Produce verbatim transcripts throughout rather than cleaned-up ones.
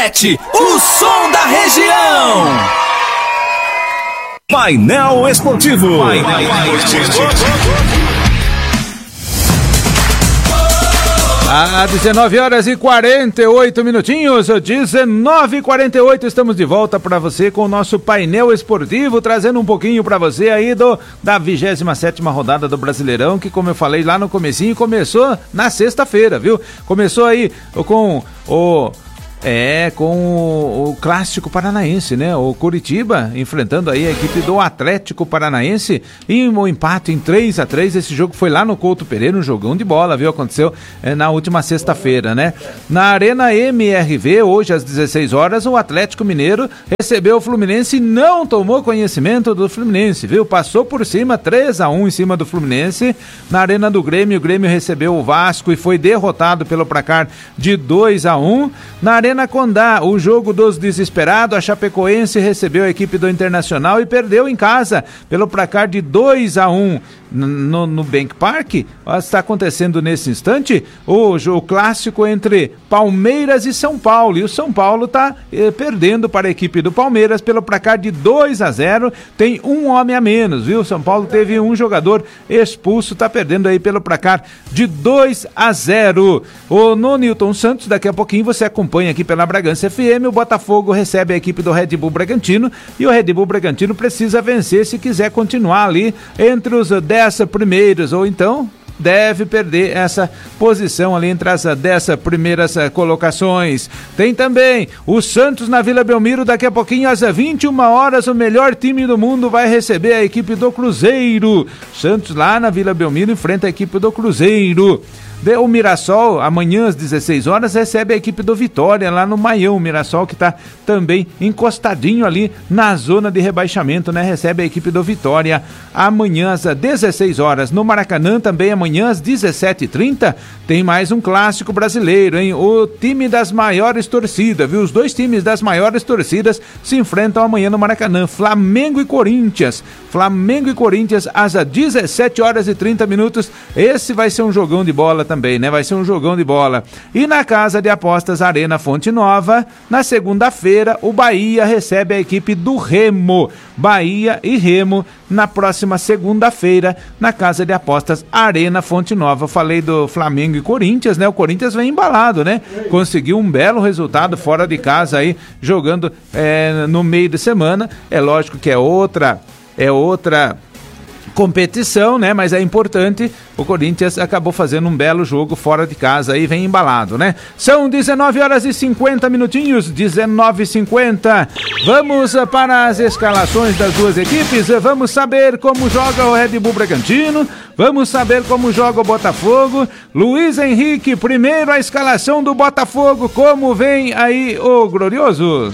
sete, o som da região. Painel Esportivo. Painel Esportivo. Às dezenove horas e quarenta e oito minutinhos, dezenove e quarenta e oito, estamos de volta para você com o nosso painel esportivo, trazendo um pouquinho para você aí do, da vigésima sétima rodada do Brasileirão, que, como eu falei lá no comecinho, começou na sexta-feira, viu? Começou aí com o... É, com o, o clássico paranaense, né? O Curitiba enfrentando aí a equipe do Atlético Paranaense e um empate em três a três. Esse jogo foi lá no Couto Pereira, um jogão de bola, viu? Aconteceu é, na última sexta-feira, né? Na Arena M R V, hoje às dezesseis horas, o Atlético Mineiro recebeu o Fluminense e não tomou conhecimento do Fluminense, viu? Passou por cima, três a um em cima do Fluminense. Na Arena do Grêmio, o Grêmio recebeu o Vasco e foi derrotado pelo placar de dois a um. Na Arena Condá, o jogo dos desesperados, a Chapecoense recebeu a equipe do Internacional e perdeu em casa pelo placar de dois a um. No, no Bank Park, está acontecendo nesse instante o jogo clássico entre Palmeiras e São Paulo, e o São Paulo está eh, perdendo para a equipe do Palmeiras pelo placar de dois a zero, tem um homem a menos, viu? São Paulo teve um jogador expulso, está perdendo aí pelo placar de dois a zero. O no Newton Santos, daqui a pouquinho você acompanha aqui pela Bragança F M, o Botafogo recebe a equipe do Red Bull Bragantino, e o Red Bull Bragantino precisa vencer se quiser continuar ali entre os dez primeiros, ou então deve perder essa posição ali entre as dez primeiras colocações. Tem também o Santos na Vila Belmiro, daqui a pouquinho às vinte e uma horas, o melhor time do mundo vai receber a equipe do Cruzeiro. Santos lá na Vila Belmiro enfrenta a equipe do Cruzeiro. O Mirassol, amanhã às dezesseis horas, recebe a equipe do Vitória lá no Maião. O Mirassol que está também encostadinho ali na zona de rebaixamento, né? Recebe a equipe do Vitória amanhã às dezesseis horas. No Maracanã também amanhã às dezessete e trinta tem mais um clássico brasileiro, hein? O time das maiores torcidas, viu? Os dois times das maiores torcidas se enfrentam amanhã no Maracanã. Flamengo e Corinthians. Flamengo e Corinthians às dezessete horas e trinta minutos. Esse vai ser um jogão de bola também, né? Vai ser um jogão de bola. E na Casa de Apostas Arena Fonte Nova, na segunda-feira, o Bahia recebe a equipe do Remo. Bahia e Remo na próxima segunda-feira, na Casa de Apostas Arena Fonte Nova. Falei do Flamengo e Corinthians, né? O Corinthians vem embalado, né? Conseguiu um belo resultado fora de casa aí, jogando é, no meio de semana. É lógico que é outra, é outra competição, né? Mas é importante. O Corinthians acabou fazendo um belo jogo fora de casa e vem embalado, né? São dezenove horas e cinquenta minutinhos, dezenove e cinquenta. Vamos para as escalações das duas equipes. Vamos saber como joga o Red Bull Bragantino. Vamos saber como joga o Botafogo. Luiz Henrique, primeiro a escalação do Botafogo. Como vem aí o Glorioso?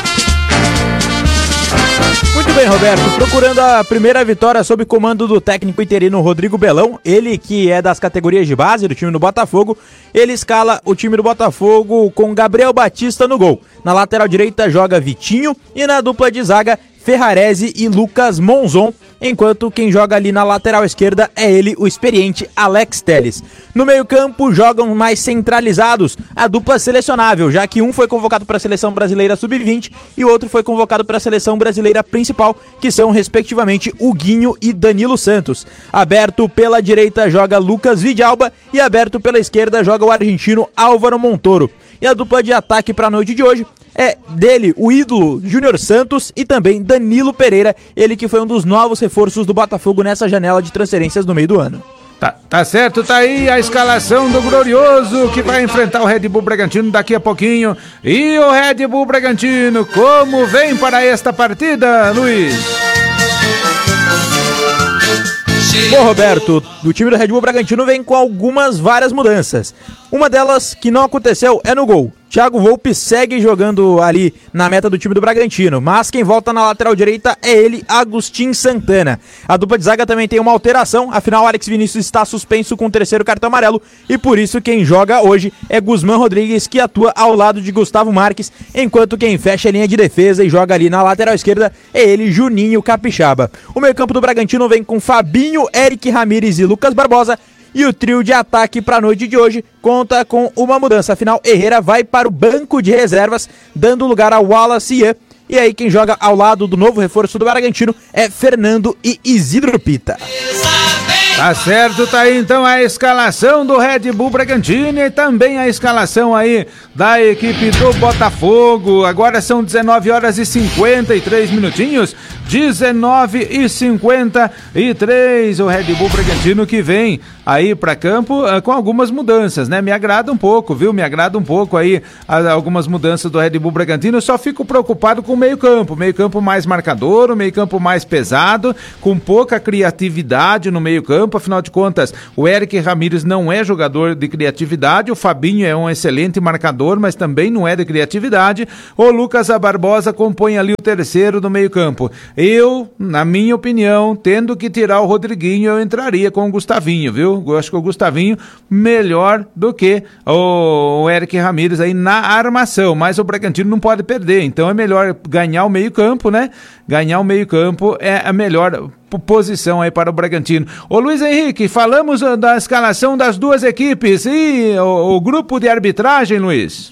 Muito bem, Roberto, procurando a primeira vitória sob comando do técnico interino Rodrigo Belão, ele que é das categorias de base do time do Botafogo, ele escala o time do Botafogo com Gabriel Batista no gol. Na lateral direita joga Vitinho e na dupla de zaga Ferrarese e Lucas Monzon, enquanto quem joga ali na lateral esquerda é ele, o experiente Alex Telles. No meio-campo jogam mais centralizados a dupla selecionável, já que um foi convocado para a seleção brasileira sub vinte e o outro foi convocado para a seleção brasileira principal, que são respectivamente Huguinho e Danilo Santos. Aberto pela direita joga Lucas Vidalba e aberto pela esquerda joga o argentino Álvaro Montoro. E a dupla de ataque para a noite de hoje é dele, o ídolo Júnior Santos e também Danilo Pereira, ele que foi um dos novos reforços do Botafogo nessa janela de transferências no meio do ano. Tá, tá certo, tá aí a escalação do Glorioso, que vai enfrentar o Red Bull Bragantino daqui a pouquinho. E o Red Bull Bragantino, como vem para esta partida, Luiz? Bom, Roberto, o time do Red Bull Bragantino vem com algumas várias mudanças. Uma delas que não aconteceu é no gol. Thiago Volpe segue jogando ali na meta do time do Bragantino, mas quem volta na lateral direita é ele, Agustin Santana. A dupla de zaga também tem uma alteração, afinal Alex Vinícius está suspenso com o terceiro cartão amarelo e por isso quem joga hoje é Guzmán Rodrigues, que atua ao lado de Gustavo Marques, enquanto quem fecha a linha de defesa e joga ali na lateral esquerda é ele, Juninho Capixaba. O meio-campo do Bragantino vem com Fabinho, Eric Ramírez e Lucas Barbosa. E o trio de ataque para a noite de hoje conta com uma mudança. Afinal, Herrera vai para o banco de reservas, dando lugar ao Wallace Ian. E aí quem joga ao lado do novo reforço do Bragantino é Fernando e Isidro Pita. Tá certo, tá aí então a escalação do Red Bull Bragantino e também a escalação aí da equipe do Botafogo. Agora são dezenove horas e cinquenta e três minutinhos, dezenove e cinquenta e três. O Red Bull Bragantino que vem aí pra campo uh, com algumas mudanças, né? Me agrada um pouco, viu? Me agrada um pouco aí uh, algumas mudanças do Red Bull Bragantino. Eu só fico preocupado com o meio campo, meio campo mais marcador, o meio campo mais pesado, com pouca criatividade no meio campo. Afinal de contas, o Eric Ramírez não é jogador de criatividade, o Fabinho é um excelente marcador, mas também não é de criatividade. O Lucas Barbosa compõe ali o terceiro do meio campo. Eu, na minha opinião, tendo que tirar o Rodriguinho, eu entraria com o Gustavinho, viu? Eu acho que o Gustavinho melhor do que o Eric Ramírez aí na armação, mas o Bragantino não pode perder, então é melhor ganhar o meio campo, né? Ganhar o meio campo é a melhor posição aí para o Bragantino. Ô Luiz Henrique, falamos da escalação das duas equipes e o, o grupo de arbitragem, Luiz.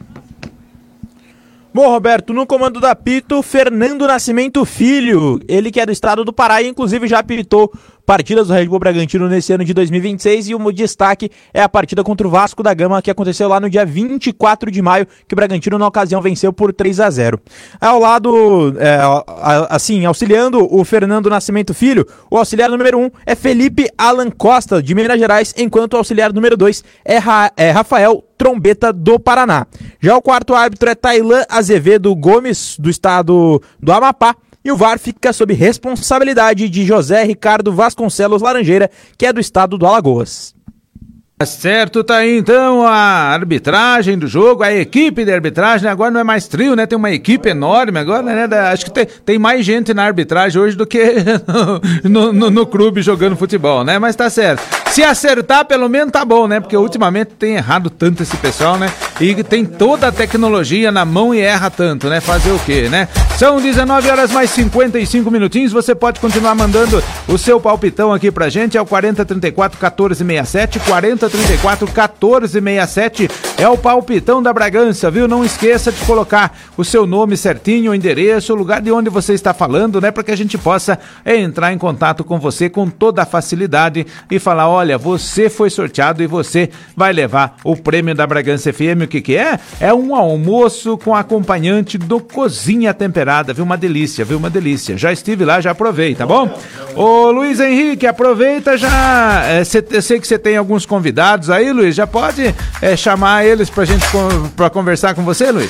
Bom, Roberto, no comando da apito, Fernando Nascimento Filho, ele que é do estado do Pará e inclusive já apitou partidas do Red Bull Bragantino nesse ano de dois mil e vinte e seis, e o destaque é a partida contra o Vasco da Gama, que aconteceu lá no dia vinte e quatro de maio, que o Bragantino na ocasião venceu por três a zero. Ao lado, é, assim, auxiliando o Fernando Nascimento Filho, o auxiliar número um é Felipe Alan Costa, de Minas Gerais, enquanto o auxiliar número dois é, Ra- é Rafael Trombeta, do Paraná. Já o quarto árbitro é Tailan Azevedo Gomes, do estado do Amapá, e o V A R fica sob responsabilidade de José Ricardo Vasconcelos Laranjeira, que é do estado do Alagoas. Certo, tá aí então a arbitragem do jogo, a equipe de arbitragem, agora não é mais trio, né, tem uma equipe enorme agora, né, da, acho que tem, tem mais gente na arbitragem hoje do que no, no, no clube jogando futebol, né, mas tá certo. Se acertar pelo menos tá bom, né, porque ultimamente tem errado tanto esse pessoal, né, e tem toda a tecnologia na mão e erra tanto, né, fazer o quê, né. São dezenove horas mais cinquenta e cinco minutinhos, você pode continuar mandando o seu palpitão aqui pra gente, é o quarenta, trinta e quatro, quatorze, sessenta e sete, quarenta, trinta e quatro, quatorze, sessenta e sete, é o palpitão da Bragança, viu? Não esqueça de colocar o seu nome certinho, o endereço, o lugar de onde você está falando, né? Para que a gente possa entrar em contato com você com toda a facilidade e falar, olha, você foi sorteado e você vai levar o prêmio da Bragança F M. O que que é? É um almoço com acompanhante do Cozinha Temperada, viu? Uma delícia, viu? Uma delícia. Já estive lá, já provei, tá bom? Ô Luiz Henrique, aproveita já, é, cê, eu sei que você tem alguns convidados aí, Luiz, já pode é, chamar eles pra gente pra conversar com você, Luiz?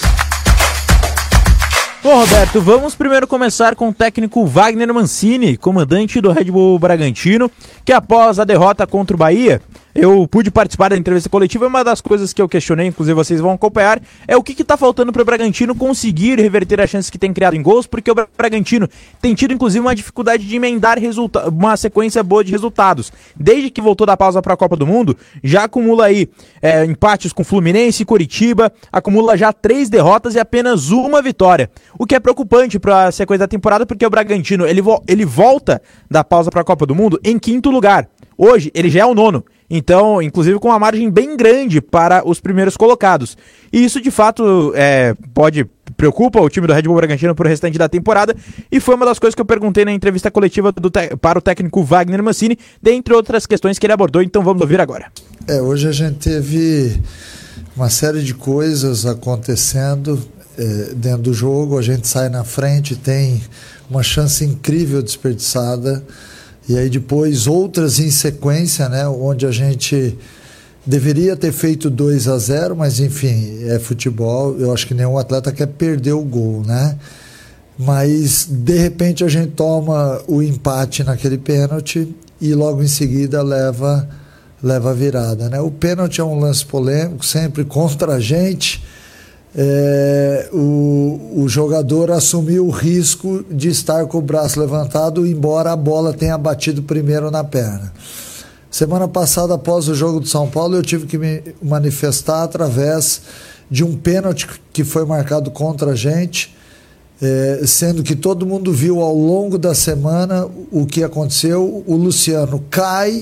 Bom, Roberto, vamos primeiro começar com o técnico Wagner Mancini, comandante do Red Bull Bragantino, que após a derrota contra o Bahia, eu pude participar da entrevista coletiva. Uma das coisas que eu questionei, inclusive vocês vão acompanhar, é o que está faltando para o Bragantino conseguir reverter as chances que tem criado em gols, porque o Bragantino tem tido inclusive uma dificuldade de emendar resulta- uma sequência boa de resultados. Desde que voltou da pausa para a Copa do Mundo, já acumula aí é, empates com Fluminense e Coritiba, acumula já três derrotas e apenas uma vitória. O que é preocupante para a sequência da temporada, porque o Bragantino ele, vo- ele volta da pausa para a Copa do Mundo em quinto lugar. Hoje ele já é o nono. Então, inclusive com uma margem bem grande para os primeiros colocados. E isso, de fato, é, pode preocupa o time do Red Bull Bragantino para o restante da temporada. E foi uma das coisas que eu perguntei na entrevista coletiva do te- para o técnico Wagner Mancini, dentre outras questões que ele abordou. Então vamos ouvir agora. É, hoje a gente teve uma série de coisas acontecendo é, dentro do jogo. A gente sai na frente, tem uma chance incrível desperdiçada. E aí depois outras em sequência, né, onde a gente deveria ter feito dois a zero, mas enfim, é futebol, eu acho que nenhum atleta quer perder o gol, né? Mas de repente a gente toma o empate naquele pênalti e logo em seguida leva, leva a virada, né? O pênalti é um lance polêmico, sempre contra a gente. É, o, o jogador assumiu o risco de estar com o braço levantado, embora a bola tenha batido primeiro na perna. Semana passada, após o jogo do São Paulo, eu tive que me manifestar através de um pênalti que foi marcado contra a gente, é, sendo que todo mundo viu ao longo da semana o que aconteceu. O Luciano cai,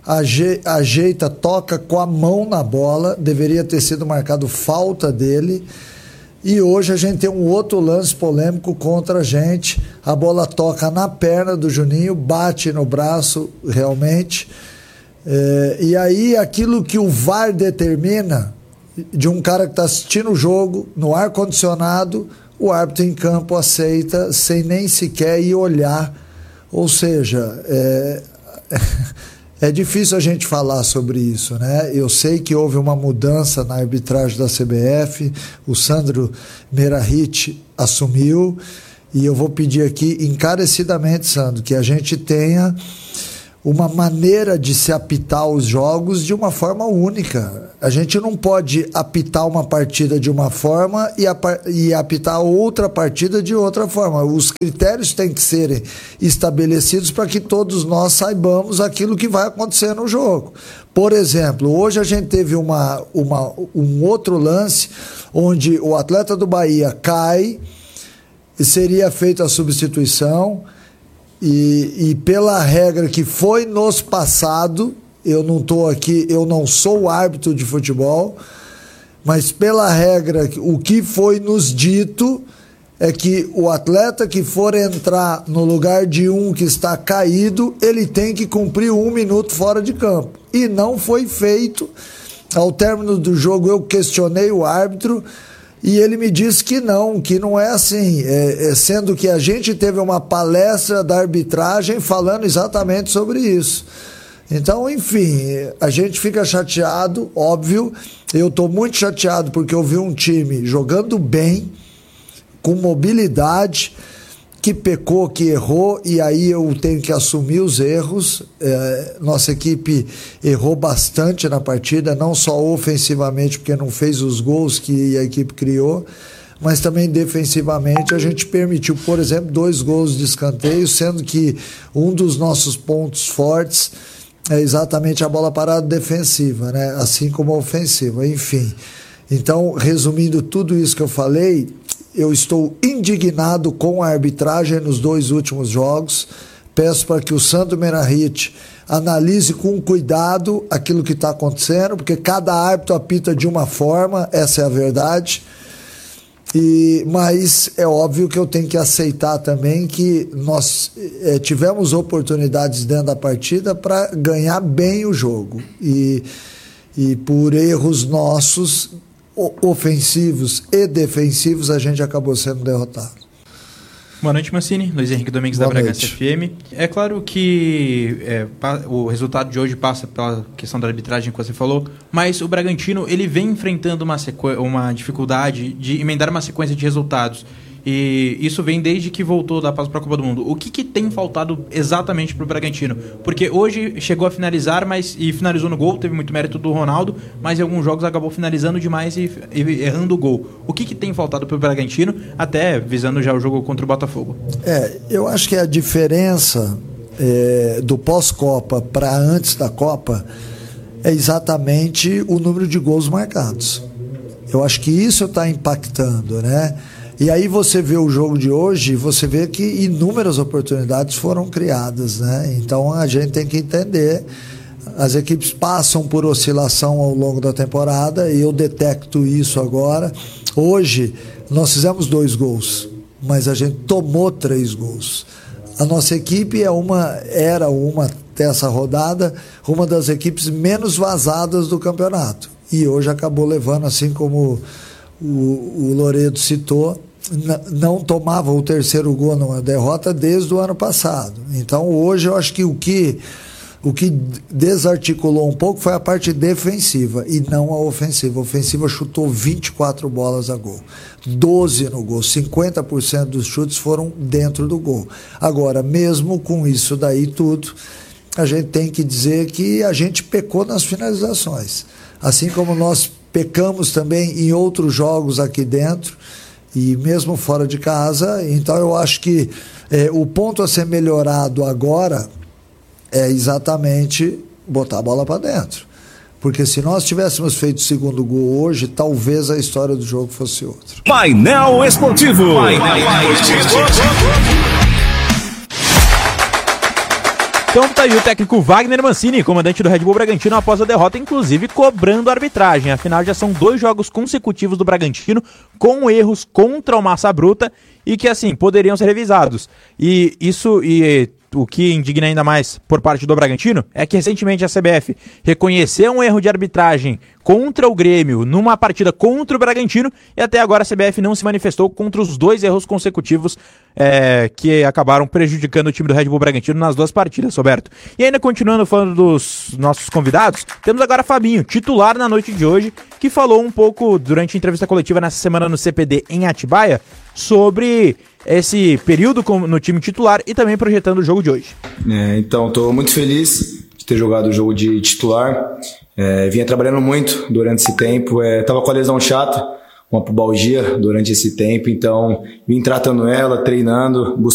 aje, ajeita, toca com a mão na bola, deveria ter sido marcado falta dele. E hoje a gente tem um outro lance polêmico contra a gente. A bola toca na perna do Juninho, bate no braço realmente. É, e aí aquilo que o V A R determina, de um cara que está assistindo o jogo, no ar-condicionado, o árbitro em campo aceita sem nem sequer ir olhar. Ou seja, é, é difícil a gente falar sobre isso, né? Eu sei que houve uma mudança na arbitragem da C B F, o Sandro Meirahit assumiu, e eu vou pedir aqui encarecidamente, Sandro, que a gente tenha uma maneira de se apitar os jogos de uma forma única. A gente não pode apitar uma partida de uma forma e, e apitar outra partida de outra forma. Os critérios têm que serem estabelecidos para que todos nós saibamos aquilo que vai acontecer no jogo. Por exemplo, hoje a gente teve uma, uma, um outro lance onde o atleta do Bahia cai e seria feita a substituição. E, e pela regra que foi nos passado, eu não estou aqui, eu não sou árbitro de futebol, mas pela regra, o que foi nos dito é que o atleta que for entrar no lugar de um que está caído, ele tem que cumprir um minuto fora de campo. E não foi feito. Ao término do jogo eu questionei o árbitro, e ele me disse que não, que não é assim, é, é, sendo que a gente teve uma palestra da arbitragem falando exatamente sobre isso. Então, enfim, a gente fica chateado, óbvio. Eu estou muito chateado porque eu vi um time jogando bem, com mobilidade, que pecou, que errou, e aí eu tenho que assumir os erros. É, nossa equipe errou bastante na partida, não só ofensivamente, porque não fez os gols que a equipe criou, mas também defensivamente. A gente permitiu, por exemplo, dois gols de escanteio, sendo que um dos nossos pontos fortes é exatamente a bola parada defensiva, né? Assim como a ofensiva, enfim. Então, resumindo tudo isso que eu falei, eu estou indignado com a arbitragem nos dois últimos jogos. Peço para que o Sandro Meirahit analise com cuidado aquilo que está acontecendo, porque cada árbitro apita de uma forma, essa é a verdade. E, mas é óbvio que eu tenho que aceitar também que nós é, tivemos oportunidades dentro da partida para ganhar bem o jogo. E, e por erros nossos, ofensivos e defensivos, a gente acabou sendo derrotado. Boa noite, Mancini. Luiz Henrique Domingues da Bragança F M. É claro que é, o resultado de hoje passa pela questão da arbitragem que você falou, mas o Bragantino ele vem enfrentando uma, sequ... uma dificuldade de emendar uma sequência de resultados. E isso vem desde que voltou da pausa para a Copa do Mundo. O que, que tem faltado exatamente para o Bragantino? Porque hoje chegou a finalizar, mas e finalizou no gol, teve muito mérito do Ronaldo, mas em alguns jogos acabou finalizando demais e, e errando o gol. O que, que tem faltado para o Bragantino, até visando já o jogo contra o Botafogo? É, eu acho que a diferença é, do pós-Copa para antes da Copa é exatamente o número de gols marcados. Eu acho que isso está impactando, né? E aí você vê o jogo de hoje, você vê que inúmeras oportunidades foram criadas, né? Então a gente tem que entender, as equipes passam por oscilação ao longo da temporada e eu detecto isso agora. Hoje nós fizemos dois gols, mas a gente tomou três gols. A nossa equipe é uma, era uma, até essa rodada, uma das equipes menos vazadas do campeonato. E hoje acabou levando, assim como o, o Loredo citou, não tomava o terceiro gol numa derrota desde o ano passado. Então hoje eu acho que o que o que desarticulou um pouco foi a parte defensiva e não a ofensiva. A ofensiva chutou vinte e quatro bolas a gol, doze no gol, cinquenta por cento dos chutes foram dentro do gol. Agora, mesmo com isso daí tudo, a gente tem que dizer que a gente pecou nas finalizações, assim como nós pecamos também em outros jogos aqui dentro e mesmo fora de casa. Então eu acho que é, o ponto a ser melhorado agora é exatamente botar a bola para dentro, porque se nós tivéssemos feito o segundo gol hoje, talvez a história do jogo fosse outra. Painel Esportivo. Painel Esportivo. Então tá aí o técnico Wagner Mancini, comandante do Red Bull Bragantino, após a derrota, inclusive cobrando a arbitragem. Afinal, já são dois jogos consecutivos do Bragantino com erros contra o Massa Bruta e que, assim, poderiam ser revisados. E isso... e o que indigna ainda mais por parte do Bragantino é que recentemente a C B F reconheceu um erro de arbitragem contra o Grêmio numa partida contra o Bragantino e até agora a C B F não se manifestou contra os dois erros consecutivos é, que acabaram prejudicando o time do Red Bull Bragantino nas duas partidas, Roberto. E ainda continuando falando dos nossos convidados, temos agora Fabinho, titular na noite de hoje, que falou um pouco durante a entrevista coletiva nessa semana no C P D em Atibaia sobre esse período no time titular e também projetando o jogo de hoje. É, então, estou muito feliz de ter jogado o jogo de titular. É, vinha trabalhando muito durante esse tempo. Estava é, com a lesão chata, uma pubalgia durante esse tempo. Então, vim tratando ela, treinando, buscando